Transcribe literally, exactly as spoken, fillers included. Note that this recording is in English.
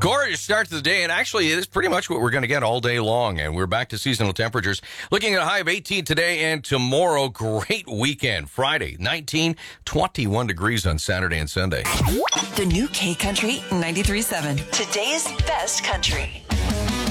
Gorgeous start to the day, and actually it is pretty much what we're going to get all day long, and we're back to seasonal temperatures. Looking at a high of eighteen today and tomorrow. Great weekend. Friday, nineteen, twenty-one degrees on Saturday and Sunday. The new K Country ninety-three point seven. Today's best country.